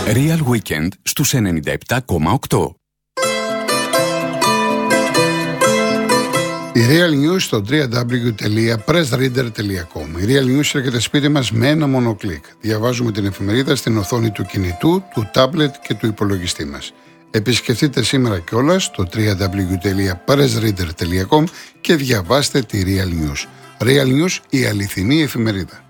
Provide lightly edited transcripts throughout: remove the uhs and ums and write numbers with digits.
Real Weekend στους 97,8. Η Real News στο www.pressreader.com. Η Real News έρχεται σπίτι μας με ένα μόνο κλικ. Διαβάζουμε την εφημερίδα στην οθόνη του κινητού, του τάμπλετ και του υπολογιστή μας. Επισκεφτείτε σήμερα κιόλας το www.pressreader.com και διαβάστε τη Real News. Real News, η αληθινή εφημερίδα.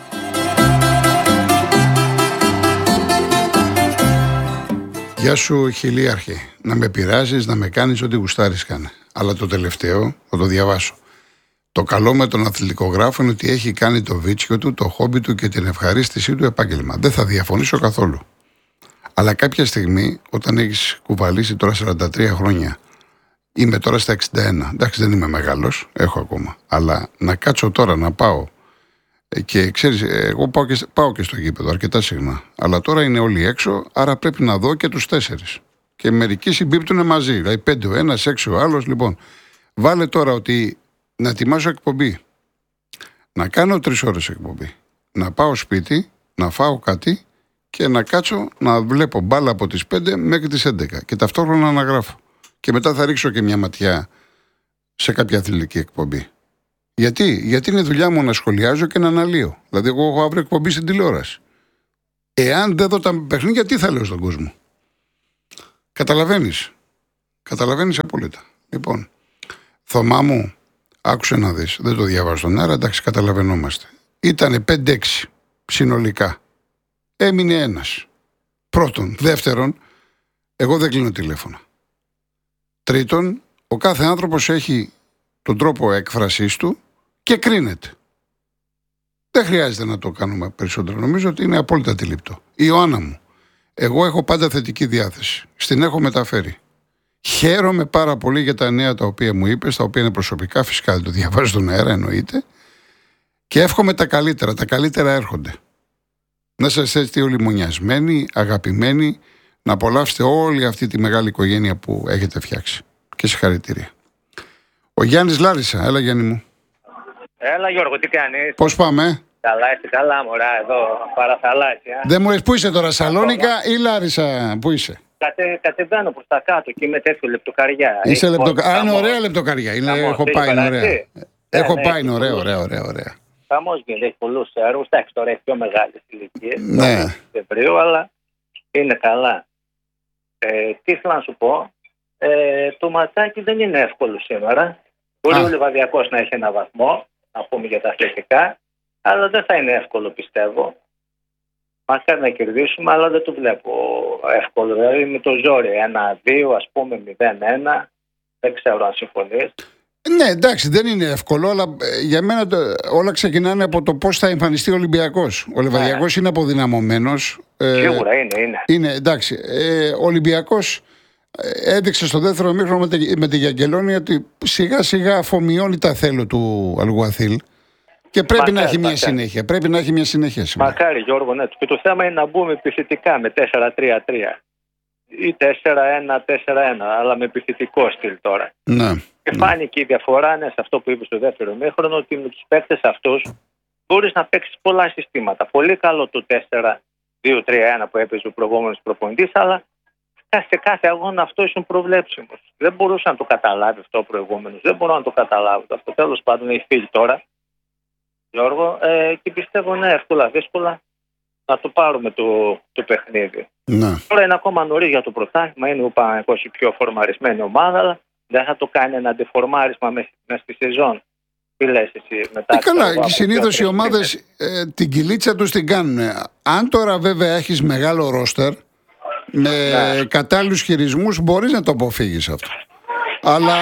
Γεια σου χιλίαρχε. Να με πειράζεις, να με κάνεις ό,τι γουστάρεις κάνε. Αλλά το τελευταίο θα το διαβάσω. Το καλό με τον αθλητικογράφο είναι ότι έχει κάνει το βίτσιο του, το χόμπι του και την ευχαρίστησή του επάγγελμα. Δεν θα διαφωνήσω καθόλου. Αλλά κάποια στιγμή, όταν έχεις κουβαλήσει τώρα 43 χρόνια, είμαι τώρα στα 61. Εντάξει, δεν είμαι μεγάλος, έχω ακόμα. Αλλά να κάτσω τώρα να πάω. Και ξέρεις, εγώ πάω και στο γήπεδο αρκετά συχνά. Αλλά τώρα είναι όλοι έξω, άρα πρέπει να δω και τους 4. Και μερικοί συμπίπτουν μαζί. Δηλαδή 5 ο ένας, 6 ο άλλος. Λοιπόν, βάλε τώρα ότι να ετοιμάσω εκπομπή. Να κάνω 3 ώρες εκπομπή. Να πάω σπίτι, να φάω κάτι και να κάτσω να βλέπω μπάλα από τις 5 μέχρι τις 11. Και ταυτόχρονα να γράφω. Και μετά θα ρίξω και μια ματιά σε κάποια αθλητική εκπομπή. Γιατί είναι δουλειά μου να σχολιάζω και να αναλύω. Δηλαδή, εγώ έχω αύριο εκπομπή στην τηλεόραση. Εάν δεν δω τα παιχνίδια, τι θα λέω στον κόσμο. Καταλαβαίνεις απόλυτα. Λοιπόν, Θωμά μου, άκουσε να δεις. Δεν το διαβάζω στον αέρα, εντάξει, καταλαβαίνόμαστε. Ήτανε 5-6 συνολικά. Έμεινε ένας. Πρώτον. Δεύτερον, εγώ δεν κλείνω τηλέφωνα. Τρίτον, ο κάθε άνθρωπος έχει τον τρόπο έκφρασής του και κρίνεται. Δεν χρειάζεται να το κάνουμε περισσότερο. Νομίζω ότι είναι απόλυτα αντιληπτό. Η Ιωάννα μου, εγώ έχω πάντα θετική διάθεση. Στην έχω μεταφέρει. Χαίρομαι πάρα πολύ για τα νέα τα οποία μου είπες, τα οποία είναι προσωπικά, φυσικά δεν το διαβάζω στον αέρα, εννοείται. Και εύχομαι τα καλύτερα. Τα καλύτερα έρχονται. Να σας έτσι όλοι μονιασμένοι, αγαπημένοι, να απολαύσετε όλη αυτή τη μεγάλη οικογένεια που έχετε φτιάξει. Και συγχαρητήρια. Ο Γιάννης Λάρισα, έλα Γιάννη μου. Έλα Γιώργο, τι κάνεις? Πώς πάμε? Καλά, είσαι καλά μωρά, εδώ παραθαλάσσια. Δεν μου λες πού είσαι τώρα, Σαλόνικα ή Λάρισα, πού είσαι? Κατεβαίνω προς τα κάτω και είμαι τέτοιο λεπτοκαριά. Είσαι λεπτοκαριά, είναι ωραία λεπτοκαριά, έχω πάει, είναι ωραία. Έχω πάει, είναι ωραία. Χαμός γίνεται, έχει πολλούς έργους, εντάξει τώρα έχει πιο μεγάλες ηλικίες. Ναι. Αλλά είναι καλά. Τι ήθελα να σου πω, το ματσάκι δεν είναι εύκολο σήμερα. Μπορεί ο Λιβαδιακός να έχει ένα βαθμό, να πούμε για τα αθλητικά, αλλά δεν θα είναι εύκολο πιστεύω. Μακάρι να κερδίσουμε, αλλά δεν το βλέπω εύκολο. Δηλαδή με το ζόρι 1-2, ας πούμε 0-1, δεν ξέρω αν συμφωνείς. Ναι, εντάξει, δεν είναι εύκολο, αλλά για μένα όλα ξεκινάνε από το πώς θα εμφανιστεί ο Ολυμπιακός. Ο Λιβαδιακός είναι αποδυναμωμένος. Σίγουρα είναι. Εντάξει, ο Ολυμπιακός έδειξε στο δεύτερο ημίχρονο με τη Γιαγγελόνη ότι σιγά σιγά αφομοιώνει τα θέλω του Αλγουαθίλ και πρέπει να έχει μια συνέχεια. Πρέπει να έχει μια συνέχεια σήμερα. Μακάρι Γιώργο, ναι. Και το θέμα είναι να μπούμε επιθετικά με 4-3-3 ή 4-1-4-1, αλλά με επιθετικό στυλ τώρα. Ναι. Και φάνηκε η διαφορά σε αυτό που είπε στο δεύτερο ημίχρονο, ότι με τους παίκτες αυτούς μπορείς να παίξεις πολλά συστήματα. Πολύ καλό το 4-2-3-1 που έπαιζε ο προηγούμενος προπονητής, αλλά σε κάθε αγώνα αυτό ήσουν προβλέψιμος. Δεν μπορούσα να το καταλάβει αυτό ο προηγούμενος. Δεν μπορώ να το καταλάβω αυτό. Τέλος πάντων έχει φύγει τώρα, Γιώργο, και πιστεύω εύκολα, δύσκολα να το πάρουμε το παιχνίδι. Ναι. Τώρα είναι ακόμα νωρίς για το πρωτάθλημα. Είναι ο Παναθηναϊκός η πιο φορμαρισμένη ομάδα, αλλά δεν θα το κάνει ένα αντεφορμάρισμα μέσα στη σεζόν. Τι λες εσύ μετά? Καλά, συνήθως οι ομάδες την κυλίτσα τους την κάνουν. Αν τώρα βέβαια έχεις μεγάλο ρόστερ με κατάλληλους χειρισμούς, μπορείς να το αποφύγεις αυτό. Αλλά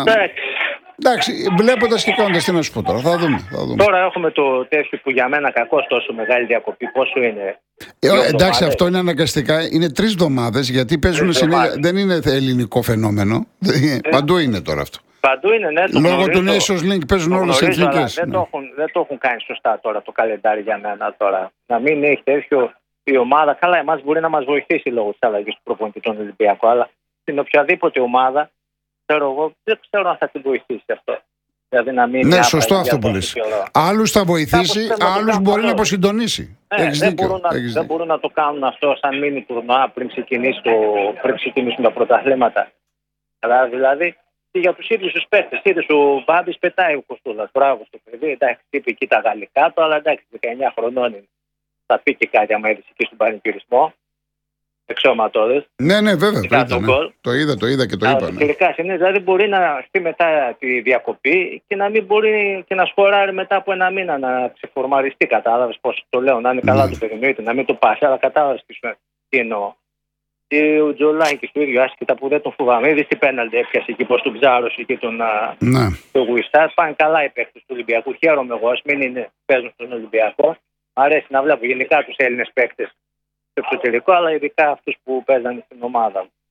εντάξει, βλέποντας και κάνοντας, τι να σου πω τώρα, θα δούμε. Τώρα έχουμε το τέτοιο που για μένα κακώς τόσο μεγάλη διακοπή. Πόσο είναι? Εντάξει, αυτό είναι αναγκαστικά. Είναι 3 εβδομάδες γιατί παίζουν συνέχεια. Δεν είναι ελληνικό φαινόμενο. Παντού είναι τώρα αυτό. Παντού είναι, ναι. Λόγω του Nations League παίζουν όλες οι εθνικές. Δεν το έχουν κάνει σωστά τώρα το καλεντάρι για μένα τώρα. Να μην έχει τέτοιο η ομάδα. Καλά, εμάς μπορεί να μας βοηθήσει λόγω της αλλαγής του προπονητή των Ολυμπιακών, αλλά στην οποιαδήποτε ομάδα, ξέρω εγώ, δεν ξέρω αν θα την βοηθήσει αυτό. Δηλαδή να μην ναι, σωστό αυτό που λες. Άλλους θα βοηθήσει, άλλους μπορεί να αποσυντονίσει. Δεν μπορούν να το κάνουν αυτό σαν μίνι τουρνουά πριν ξεκινήσουν τα πρωταθλήματα. Δηλαδή και για τους ίδιους τους παίκτες. Είδες, ο Μπάμπης πετάει ο Κοστούλας. Μπράβο στο παιδί. Εντάξει, είπε εκεί τα γαλλικά του, αλλά εντάξει, 19 χρονών είναι. Θα πει και κάτι άμα είδες εκεί στον πανηγυρισμό. Εξωματώδες. Ναι, βέβαια. Το είδα και το είπα. Τελικά δηλαδή μπορεί να έρθει μετά τη διακοπή και να μην μπορεί και να σκοράρει μετά από ένα μήνα να ξεφορμαριστεί. Κατάλαβες πώς το λέω, να είναι καλά το περινοείται, να μην το πάσει, αλλά κατάλαβες τι εννοώ. Και ο Τζολάκης του ίδιου, άσχετα που δεν τον φοβάμαι. Είδες τι πέναλτι έπιασε εκεί, πως τον ψάρωσε και τον Γουιστάρ. Πάνε καλά οι παίκτες του Ολυμπιακού. Χαίρομαι εγώ, ας μην παίζουν στον Ολυμπιακό. Μ' αρέσει να βλέπω γενικά τους Έλληνες παίκτες στο εξωτερικό, αλλά ειδικά αυτούς που παίζανε στην ομάδα μου.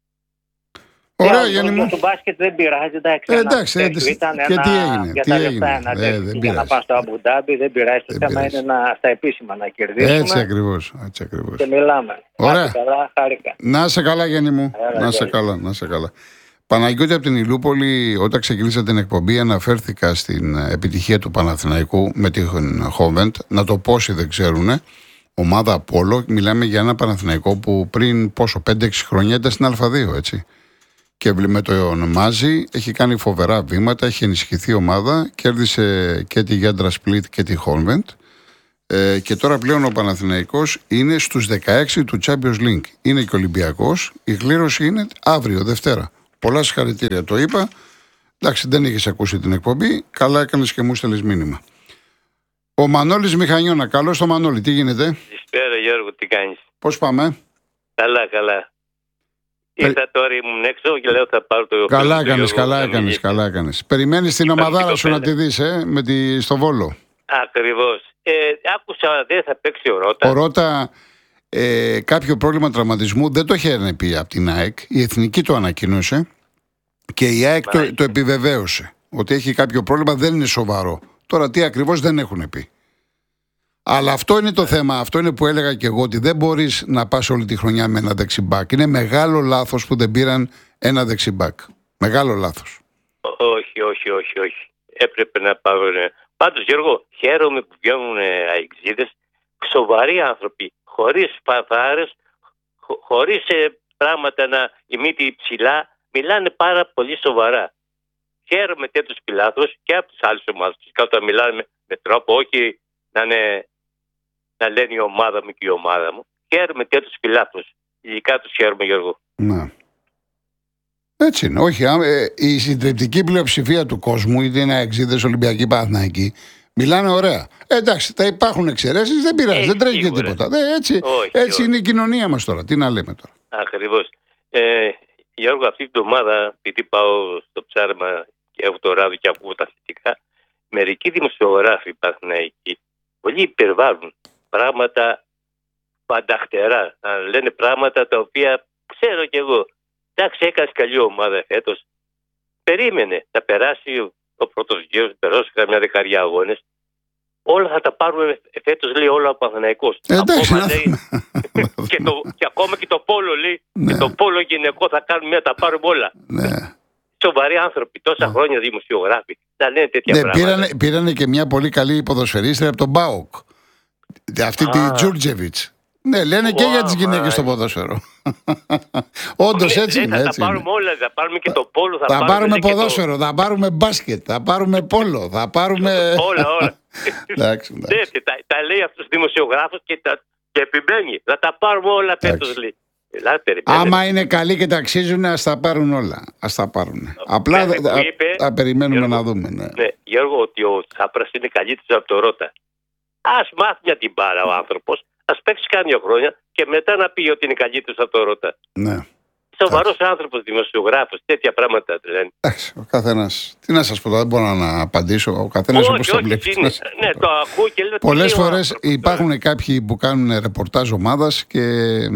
Ωραία, Γιάννη μου. Το μπάσκετ δεν πειράζει, εντάξει, ήταν και τι έγινε. Για τα λεφτά για να πάνε στο Αμπουντάμπι, δεν πειράζει. Το θέμα είναι στα επίσημα να κερδίσουμε. Έτσι ακριβώς. Και μιλάμε. Ωραία. Χάρηκα. Να είσαι καλά, Γιάννη μου. Να είσαι καλά. Παναγιώτη, από την Ηλούπολη, όταν ξεκίνησα την εκπομπή, αναφέρθηκα στην επιτυχία του Παναθηναϊκού με την Χόβεντ. Να το πόσοι δεν ξέρουν. Ομάδα Απόλλω, μιλάμε για ένα Παναθηναϊκό που πριν 5-6 χρόνια ήταν στην Α2, έτσι. Και με το Μάζι έχει κάνει φοβερά βήματα, έχει ενισχυθεί η ομάδα, κέρδισε και τη Γιάντρα Σπλίτ και τη Χόνβεντ. Και τώρα πλέον ο Παναθηναϊκός είναι στους 16 του Champions League. Είναι και Ολυμπιακός, η κλήρωση είναι αύριο, Δευτέρα. Πολλά συγχαρητήρια, το είπα. Εντάξει, δεν είχες ακούσει την εκπομπή, καλά έκανες και μου στέλνεις μήνυμα. Ο Μανώλης Μηχανιώνα, καλώς το Μανώλη, τι γίνεται? Καλησπέρα Γιώργο, τι κάνεις? Πώς πάμε? Καλά. Ήρθα τώρα, ήμουν έξω και λέω θα πάρω το... Καλά έκανες. Περιμένεις την ομαδάρα σου να τη δεις, στο Βόλο. Ακριβώς. Άκουσα δεν θα παίξει ο Ρώτα. Ο Ρώτα κάποιο πρόβλημα τραυματισμού δεν το είχε πει από την ΑΕΚ. Η Εθνική το ανακοίνωσε και η ΑΕΚ το επιβεβαίωσε. Ότι έχει κάποιο πρόβλημα, δεν είναι σοβαρό. Τώρα τι ακριβώς δεν έχουν πει. Αλλά αυτό είναι το θέμα. Αυτό είναι που έλεγα και εγώ, ότι δεν μπορείς να πας όλη τη χρονιά με ένα δεξιμπάκ. Είναι μεγάλο λάθος που δεν πήραν ένα δεξιμπάκ. Μεγάλο λάθος. Όχι. Έπρεπε να πάρουν. Πάντως Γιώργο, χαίρομαι που βγαίνουν αεξίδες, σοβαροί άνθρωποι, χωρίς φαφάρες, χωρίς πράγματα να ημίτη ψηλά, μιλάνε πάρα πολύ σοβαρά. Χαίρομαι τέτοιους φιλάθλους και από τις άλλες ομάδες. Όταν μιλάνε με τρόπο, όχι να λένε η ομάδα μου και η ομάδα μου. Χαίρομαι τέτοιους φιλάθλους. Ειδικά τους χαίρομαι, Γιώργο. Ναι. Έτσι είναι. Όχι, η συντριπτική πλειοψηφία του κόσμου, είτε είναι αεξίδες, Ολυμπιακοί, Παναθηναϊκοί, μιλάνε ωραία. Εντάξει, θα υπάρχουν εξαιρέσεις, δεν πειράζει, δεν τρέχει και τίποτα. Έτσι είναι η κοινωνία μας τώρα. Τι να λέμε τώρα. Ακριβώς. Γιώργο, αυτή την εβδομάδα, επειδή πάω στο ψάρεμα και έχω το ράδιο και ακούω τα θετικά, μερικοί δημοσιογράφοι υπάρχουν εκεί. Πολλοί υπερβάλλουν πράγματα φανταχτερά. Να λένε πράγματα τα οποία ξέρω κι εγώ. Εντάξει, έκανε καλή ομάδα φέτος. Περίμενε να περάσει ο πρώτος γύρος, περάσει καμιά δεκαριά αγώνες. Όλα θα τα πάρουμε φέτος, λέει, όλα ο Παναθηναϊκός. Ακόμα λέει. Και ακόμα και το πόλο, λέει. Ναι. Και το πόλο γυναικό θα κάνουμε, τα πάρουμε όλα. Ναι. Σοβαροί άνθρωποι, τόσα χρόνια δημοσιογράφοι, να λένε τέτοια πράγματα. Πήρανε και μια πολύ καλή ποδοσφαιρίστρια από τον ΠΑΟΚ. Αυτή τη Τζούρτζεβιτς. Ναι, λένε και για τις γυναίκες στο ποδόσφαιρο. Όντως έτσι είναι. Θα τα πάρουμε όλα, θα πάρουμε και το πόλο. Θα πάρουμε ποδόσφαιρο, θα πάρουμε μπάσκετ, θα πάρουμε πόλο, θα πάρουμε... Όλα. Εντάξει. Τα λέει αυτός ο δημοσιογράφος και επιμένει. Θα τα πάρουμε όλα φέτος, λέει. Άμα είναι καλοί και τα αξίζουν, ας τα πάρουν όλα. Ας τα πάρουν. Απλά θα περιμένουμε να δούμε. Ναι, Γιώργο, ότι ο Τσάπρας είναι καλύτερος από το Ρώτα. Ας μάθει μια την μπάρα ο άνθρωπος, ας παίξει κάμια χρόνια και μετά να πει ότι είναι καλύτερος από το Ρώτα. Ναι. Σοβαρός άνθρωπος, δημοσιογράφος, τέτοια πράγματα λένε. Εντάξει, ο καθένας. Τι να σας πω, δεν μπορώ να απαντήσω. Ο καθένας όπως το βλέπει. Ναι, το ακούω και λέω. Πολλές φορές υπάρχουν κάποιοι που κάνουν ρεπορτάζ ομάδας και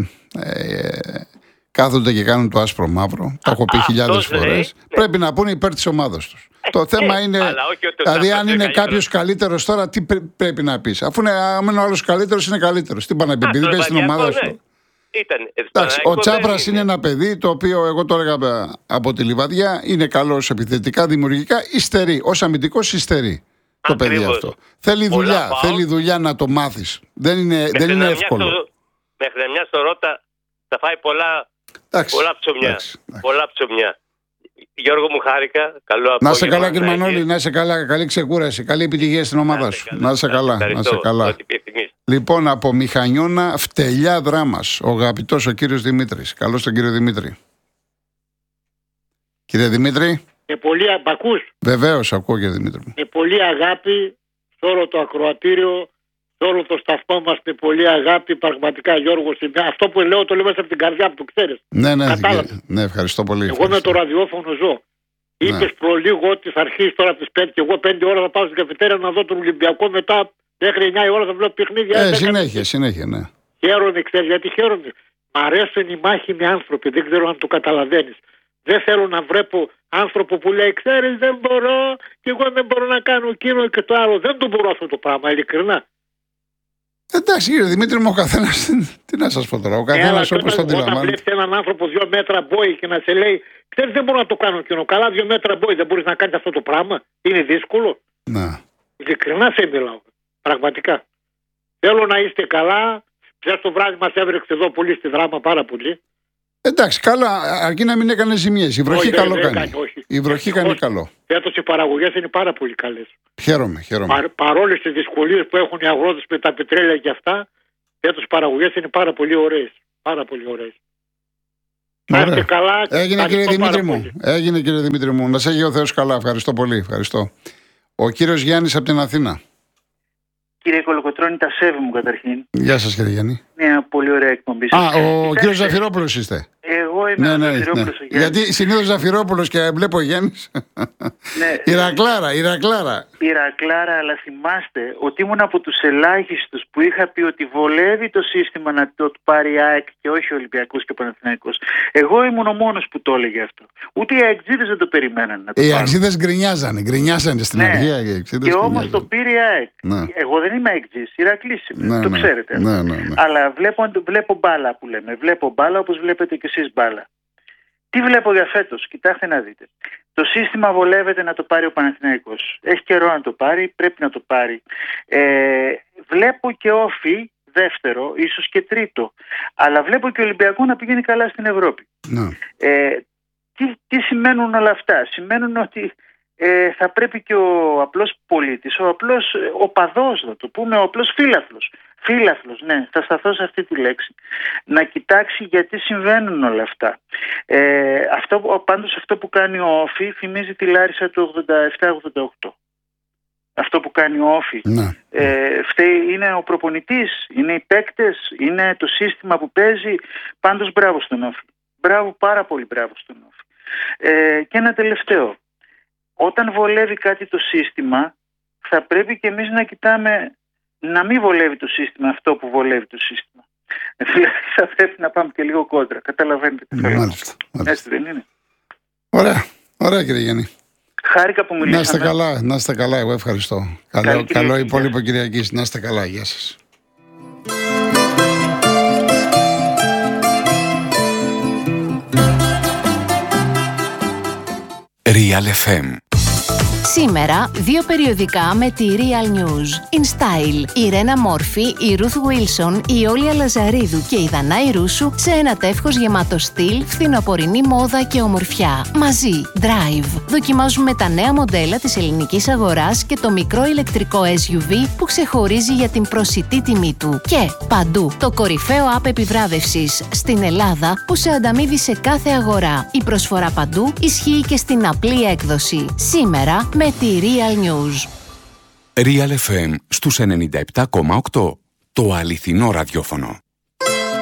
κάθονται και κάνουν το άσπρο μαύρο. Το έχω πει χιλιάδες φορές. Ναι. Πρέπει να πούνε υπέρ της ομάδας τους. Το θέμα είναι. Δηλαδή, αν είναι κάποιος καλύτερος τώρα, τι πρέπει να πεις. Αφού είναι ο άλλος καλύτερος, είναι καλύτερος. Τι πάει να πει, επειδή παίζει στην ομάδα σου. Εντάξει, ο Τσάπρας είναι ένα παιδί το οποίο εγώ το έλεγα από τη Λιβαδιά. Είναι καλός επιθετικά, δημιουργικά. Υστερεί. Ως αμυντικός υστερεί το παιδί αυτό. Θέλει δουλειά να το μάθεις. Δεν είναι εύκολο. Μέχρι να μια στο Ρότα θα φάει πολλά ψωμιά. Γιώργο, μου χάρηκα. Καλό απόγευμα. Να σε καλά, κύριε Μανώλη, να σε καλά. Καλή ξεκούραση. Καλή επιτυχία στην ομάδα σου. Να σε καλά. Λοιπόν, από Μηχανιώνα, Φτελιά Δράμας, ο αγαπητός ο κύριος Δημήτρης. Καλώς τον κύριο Δημήτρη. Κύριε Δημήτρη. Μ' ακούς? Βεβαίως, ακούω, κύριε Δημήτρη. Με πολύ αγάπη σε όλο το ακροατήριο, σε όλο το σταθμό μας, με πολύ αγάπη. Πραγματικά, Γιώργο, αυτό που λέω το λέω μέσα από την καρδιά που το ξέρεις. Ναι, ευχαριστώ πολύ. Εγώ με το ραδιόφωνο ζω. Είπες προλίγο ότι θα αρχίσει τώρα από τις 5 και εγώ 5 ώρα θα πάω στην καφετέρια να δω τον Ολυμπιακό, μετά μέχρι 9 η ώρα θα βλέπω παιχνίδια. Συνέχεια, ναι. Χαίρομαι, ξέρεις γιατί χαίρομαι. Μ' αρέσουν οι μάχημοι άνθρωποι, δεν ξέρω αν το καταλαβαίνεις. Δεν θέλω να βρέπω άνθρωπο που λέει, ξέρεις, δεν μπορώ και εγώ δεν μπορώ να κάνω εκείνο και το άλλο. Δεν το μπορώ αυτό το πράγμα, ειλικρινά. Εντάξει, κύριε Δημήτρη μου, ο καθένας, τι να σας πω τώρα, ο καθένας όπως το αντιλαμβάνει. Όταν βλέπεις έναν άνθρωπο 2 μέτρα μπόι και να σε λέει, ξέρεις, δεν μπορώ να το κάνω εκείνο. Καλά, 2 μέτρα μπόι, δεν μπορείς να κάνεις αυτό το πράγμα. Είναι δύσκολο. Ναι. Ειλικρινά σε μιλάω. Πραγματικά. Θέλω να είστε καλά. Χθες το βράδυ μας έβρεξε εδώ πολύ στη Δράμα, πάρα πολύ. Εντάξει, καλά, αρκεί να μην έκανε ζημιές. Η βροχή καλό κάνει. Η βροχή κάνει καλό. Φέτος οι παραγωγές είναι πάρα πολύ καλές. Χαίρομαι. Παρόλες τις δυσκολίες που έχουν οι αγρότες με τα πετρέλαια και αυτά, φέτος οι παραγωγές είναι πάρα πολύ ωραίες. Πάρα πολύ ωραίες. Να είστε καλά. Έγινε, κύριε Δημήτρη μου. Να σε έχει ο Θεός καλά. Ευχαριστώ πολύ. Ευχαριστώ. Ο κύριος Γιάννης από την Αθήνα. Κύριε Κολοκοτρώνη, τα σέβη μου καταρχήν. Γεια σας, κύριε Γιάννη. Μια πολύ ωραία εκπομπή. Ο κύριος Ζαφυρόπουλος είστε. Εγώ είμαι ο Ζαφυρόπουλος. Γιατί συνήθως Ζαφυρόπουλος και βλέπω Γιάννης. Ηρακλάρα, αλλά θυμάστε ότι ήμουν από τους ελάχιστους που είχα πει ότι βολεύει το σύστημα να το πάρει η ΑΕΚ και όχι ο Ολυμπιακός και ο Παναθηναϊκός. Εγώ ήμουν ο μόνος που το έλεγε αυτό. Ούτε οι αεξίδες δεν το περιμέναν να το πάρουν. Οι αεξίδες γκρινιάζανε στην αρχή. Και όμως το πήρε η ΑΕΚ. Ναι. Εγώ δεν είμαι αεξής, Ηρακλής είμαι. Το ξέρετε. Ναι. Αλλά βλέπω μπάλα που λέμε. Βλέπω μπάλα όπως βλέπετε και εσείς μπάλα. Τι βλέπω για φέτος? Κοιτάξτε να δείτε. Το σύστημα βολεύεται να το πάρει ο Παναθηναϊκός. Έχει καιρό να το πάρει, πρέπει να το πάρει. Βλέπω και Όφη δεύτερο, ίσως και τρίτο. Αλλά βλέπω και Ολυμπιακό να πηγαίνει καλά στην Ευρώπη. Ναι. Τι σημαίνουν όλα αυτά? Σημαίνουν ότι θα πρέπει και ο απλός πολίτης, ο απλός οπαδός, να το πούμε, ο απλός φίλαθλος, ναι, θα σταθώ σε αυτή τη λέξη, να κοιτάξει γιατί συμβαίνουν όλα αυτά. Πάντως αυτό που κάνει ο Όφη θυμίζει τη Λάρισα του 87-88. Αυτό που κάνει ο Όφη. Ναι. Είναι ο προπονητής, είναι οι παίκτες, είναι το σύστημα που παίζει. Πάντως μπράβο στον Όφη. Μπράβο, πάρα πολύ μπράβο στον Όφη. Και ένα τελευταίο. Όταν βολεύει κάτι το σύστημα, θα πρέπει και εμείς να κοιτάμε να μην βολεύει το σύστημα αυτό που βολεύει το σύστημα. Δηλαδή θα πρέπει να πάμε και λίγο κόντρα. Καταλαβαίνετε τι θέλω. Μάλιστα. Έτσι δεν είναι? Ωραία κύριε Γιάννη. Χάρηκα που μιλήσαμε. Να είστε καλά, εγώ ευχαριστώ. Καλό υπόλοιπο Κυριακής. Να είστε καλά, γεια σας. Real FM. Σήμερα, 2 περιοδικά με τη Real News. In Style, η Ρένα Μόρφη, η Ruth Wilson, η Όλια Λαζαρίδου και η Δανάη Ρούσου σε ένα τεύχος γεμάτο στυλ, φθινοπορεινή μόδα και ομορφιά. Μαζί, Drive. Δοκιμάζουμε τα νέα μοντέλα της ελληνικής αγοράς και το μικρό ηλεκτρικό SUV που ξεχωρίζει για την προσιτή τιμή του. Και παντού, το κορυφαίο app επιβράβευσης στην Ελλάδα που σε ανταμείβει σε κάθε αγορά. Η προσφορά παντού ισχύει και στην απλή έκδοση. Σήμερα, με τη Real News. Real FM στους 97,8. Το αληθινό ραδιόφωνο.